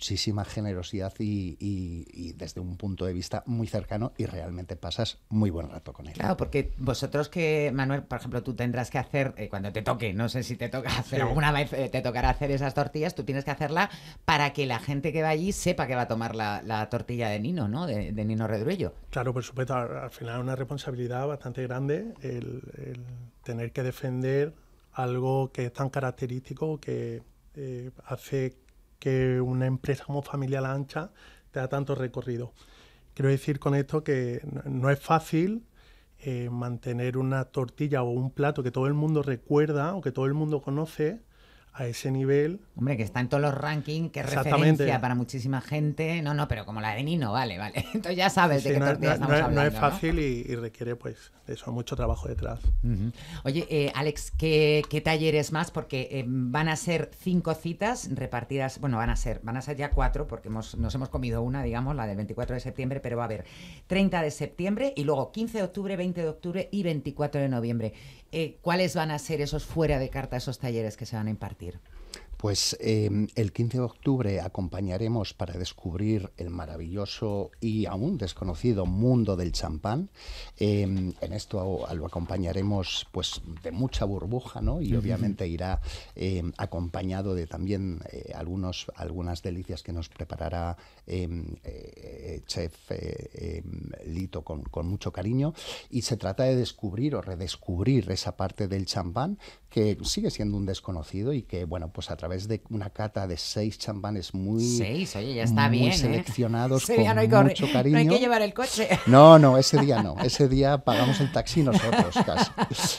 muchísima generosidad y desde un punto de vista muy cercano, y realmente pasas muy buen rato con él. Claro, porque vosotros que, Manuel, por ejemplo, tú tendrás que hacer, cuando te toque, no sé si te toca hacer, Sí. alguna vez te tocará hacer esas tortillas, tú tienes que hacerla para que la gente que va allí sepa que va a tomar la tortilla de Nino, ¿no? De Nino Redruello. Claro, por supuesto, al final es una responsabilidad bastante grande el tener que defender algo que es tan característico, que hace que una empresa como Familia La Ancha tenga tanto recorrido. Quiero decir con esto que no es fácil mantener una tortilla o un plato que todo el mundo recuerda o que todo el mundo conoce a ese nivel. Hombre, que está en todos los rankings, que es Exactamente. referencia para muchísima gente. No, pero como la de Nino, vale. Entonces ya sabes de qué no, tortilla estamos hablando, no es fácil, ¿no? Y requiere, pues, de eso, mucho trabajo detrás. Uh-huh. Oye, Alex, ¿qué talleres más? Porque van a ser 5 citas repartidas, bueno, van a ser ya 4, porque nos hemos comido una, digamos, la del 24 de septiembre, pero va a haber 30 de septiembre y luego 15 de octubre, 20 de octubre y 24 de noviembre. ¿Cuáles van a ser esos fuera de carta, esos talleres que se van a impartir? Pues el 15 de octubre acompañaremos para descubrir el maravilloso y aún desconocido mundo del champán. En esto lo acompañaremos pues de mucha burbuja, ¿no? Y obviamente irá acompañado de también algunas delicias que nos preparará chef Lito con mucho cariño. Y se trata de descubrir o redescubrir esa parte del champán que sigue siendo un desconocido y que, bueno, pues a través de una cata de 6 champanes oye, ya está muy bien, seleccionados, ese día con mucho cariño. No hay que llevar el coche. No, ese día no. Ese día pagamos el taxi nosotros casi.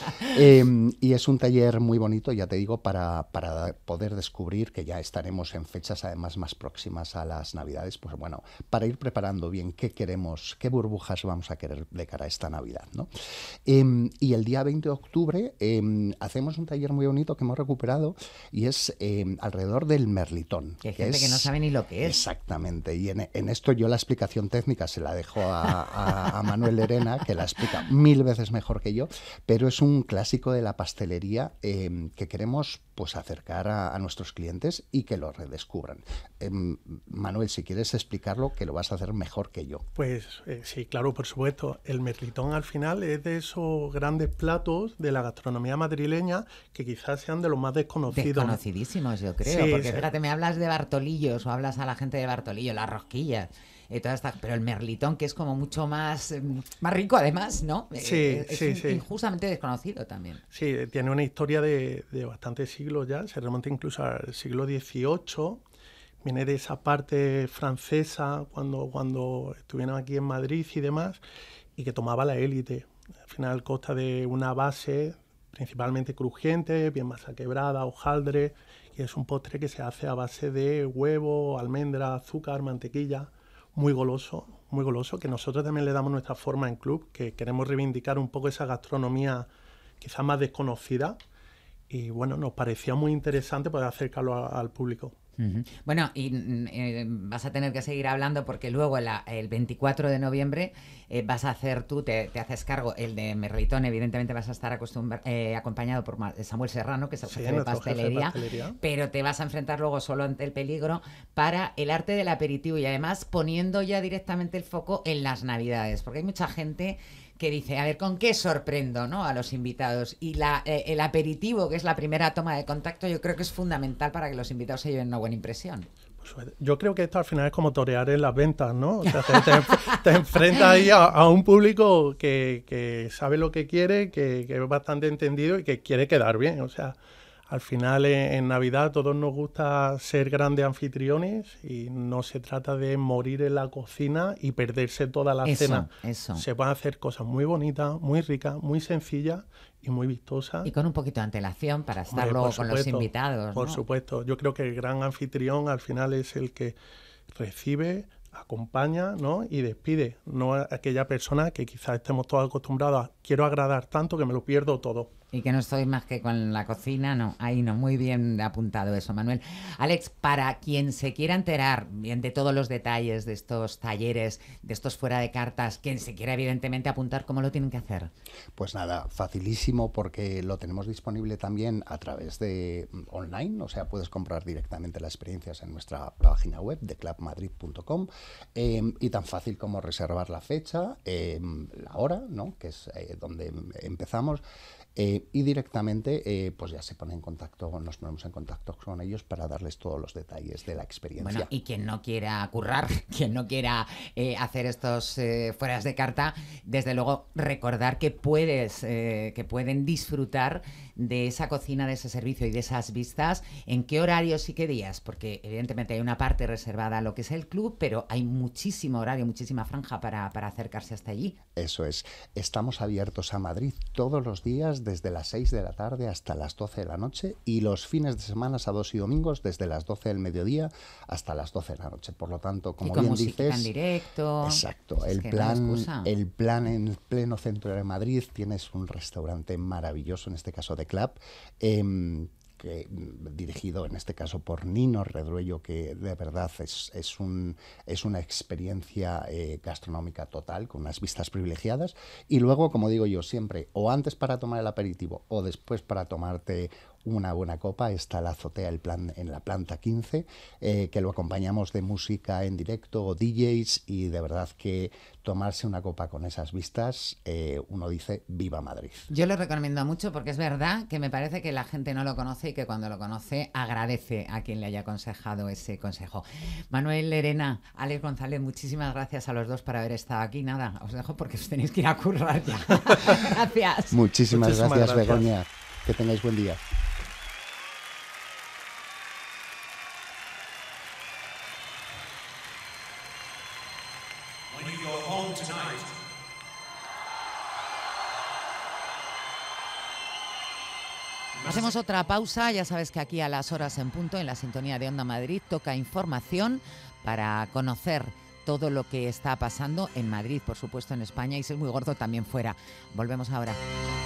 Y es un taller muy bonito, ya te digo, para poder descubrir, que ya estaremos en fechas además más próximas a las Navidades, pues bueno, para ir preparando bien qué queremos, qué burbujas vamos a querer de cara a esta Navidad, ¿no? Y el día 20 de octubre hacemos un taller muy bonito que hemos recuperado y es alrededor del merlitón. Que hay gente que no sabe ni lo que es. Exactamente, y en esto yo la explicación técnica se la dejo a Manuel Lerena, que la explica 1000 veces mejor que yo, pero es un clásico de la pastelería que queremos pues acercar a nuestros clientes y que lo redescubran. Manuel, si quieres explicarlo, que lo vas a hacer mejor que yo. Pues sí, claro, por supuesto. El merlitón al final es de esos grandes platos de la gastronomía madrileña que quizás sean de los más desconocidos. Desconocidísimos, yo creo, Sí, porque sí. Fíjate, me hablas de Bartolillos o hablas a la gente de Bartolillo, las rosquillas, pero el merlitón, que es como mucho más rico además, ¿no? Sí, es injustamente desconocido también. Sí, tiene una historia de bastantes siglos ya, se remonta incluso al siglo XVIII, viene de esa parte francesa cuando estuvieron aquí en Madrid y demás, y que tomaba la élite. Al final consta de una base principalmente crujiente, bien masa quebrada, hojaldre, y es un postre que se hace a base de huevo, almendra, azúcar, mantequilla, muy goloso, que nosotros también le damos nuestra forma en club, que queremos reivindicar un poco esa gastronomía quizás más desconocida, y bueno, nos parecía muy interesante poder acercarlo al público. Uh-huh. Bueno, y vas a tener que seguir hablando porque luego el 24 de noviembre vas a hacer tú, te haces cargo, el de merlitón, evidentemente vas a estar acompañado por Samuel Serrano, que es el jefe de pastelería, pero te vas a enfrentar luego solo ante el peligro para el arte del aperitivo y además poniendo ya directamente el foco en las Navidades, porque hay mucha gente que dice, a ver, ¿con qué sorprendo, ¿no?, a los invitados? Y el aperitivo, que es la primera toma de contacto, yo creo que es fundamental para que los invitados se lleven una buena impresión. Pues yo creo que esto al final es como torear en las ventas, ¿no? O sea, te enfrentas ahí a un público que sabe lo que quiere, que es bastante entendido y que quiere quedar bien. O sea, al final en Navidad a todos nos gusta ser grandes anfitriones y no se trata de morir en la cocina y perderse toda la cena. Eso. Se pueden hacer cosas muy bonitas, muy ricas, muy sencillas y muy vistosas. Y con un poquito de antelación para estar luego con los invitados, ¿no? Por supuesto. Yo creo que el gran anfitrión al final es el que recibe, acompaña, ¿no?, y despide, no aquella persona que quizás estemos todos acostumbrados a quiero agradar tanto que me lo pierdo todo. Y que no estoy más que con la cocina, no, ahí no, muy bien apuntado eso, Manuel. Alex, para quien se quiera enterar bien de todos los detalles de estos talleres, de estos fuera de cartas, quien se quiera evidentemente apuntar, ¿cómo lo tienen que hacer? Pues nada, facilísimo, porque lo tenemos disponible también a través de online, o sea, puedes comprar directamente las experiencias en nuestra página web de clubmadrid.com, y tan fácil como reservar la fecha, la hora, ¿no?, que es donde empezamos. Y directamente pues ya se pone en contacto, nos ponemos en contacto con ellos para darles todos los detalles de la experiencia. Bueno, y quien no quiera currar, quien no quiera hacer estos fueras de carta, desde luego recordar que pueden disfrutar de esa cocina, de ese servicio y de esas vistas. ¿En qué horarios y qué días? Porque evidentemente hay una parte reservada a lo que es el club, pero hay muchísimo horario, muchísima franja para acercarse hasta allí. Eso es. Estamos abiertos a Madrid todos los días desde las 6 de la tarde hasta las 12 de la noche, y los fines de semana, sábados y domingos, desde las 12 del mediodía hasta las 12 de la noche. Por lo tanto, como bien dices, en directo. Exacto. Es el plan en pleno centro de Madrid. Tienes un restaurante maravilloso, en este caso de Club, dirigido en este caso por Nino Redruello, que de verdad es una experiencia gastronómica total, con unas vistas privilegiadas. Y luego, como digo yo siempre, o antes para tomar el aperitivo o después para tomarte una buena copa, está la azotea en la planta 15, que lo acompañamos de música en directo o DJs, y de verdad que tomarse una copa con esas vistas, uno dice ¡viva Madrid! Yo lo recomiendo mucho, porque es verdad que me parece que la gente no lo conoce y que cuando lo conoce agradece a quien le haya aconsejado ese consejo. Manuel Lerena, Alex González, muchísimas gracias a los dos por haber estado aquí. Nada, os dejo porque os tenéis que ir a currar ya. Gracias. Muchísimas gracias, Begoña. Que tengáis buen día. Hacemos otra pausa. Ya sabes que aquí a las horas en punto, en la sintonía de Onda Madrid, toca información para conocer todo lo que está pasando en Madrid, por supuesto en España, y si es muy gordo también fuera. Volvemos ahora.